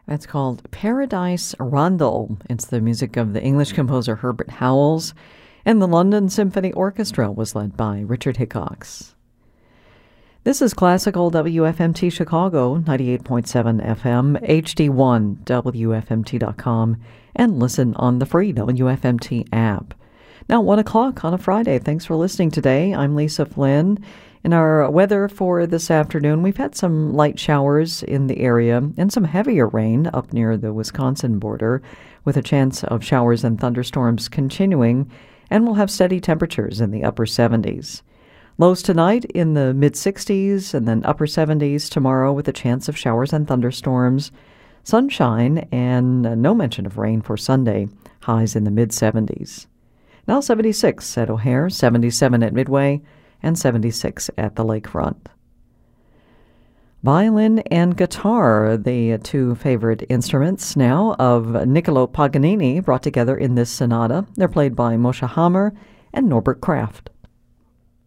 That's called Paradise Rondel. It's the music of the English composer Herbert Howells, and the London Symphony Orchestra was led by Richard Hickox. This is Classical WFMT Chicago, 98.7 FM, HD1, WFMT.com, and listen on the free WFMT app. Now, 1 o'clock on a Friday. Thanks for listening today. I'm Lisa Flynn. In our weather for this afternoon, we've had some light showers in the area and some heavier rain up near the Wisconsin border, with a chance of showers and thunderstorms continuing, and we'll have steady temperatures in the upper 70s. Lows tonight in the mid-60s and then upper 70s tomorrow, with a chance of showers and thunderstorms, sunshine, and no mention of rain for Sunday, highs in the mid-70s. Now 76 at O'Hare, 77 at Midway, and 76 at the lakefront. Violin and guitar, the two favorite instruments now of Niccolo Paganini, brought together in this sonata. They're played by Moshe Hammer and Norbert Kraft.